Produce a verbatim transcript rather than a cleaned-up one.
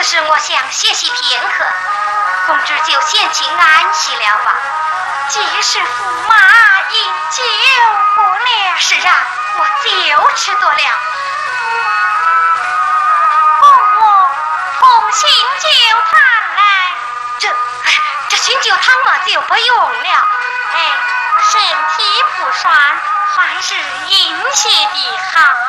是我想歇息片刻，公主就先请安息了吧。 既是驸马饮酒不了。 是啊，我就吃多了。 供我同醒酒汤来。 这这醒酒汤嘛就不用了。 哎，身体不爽，还是饮些的好。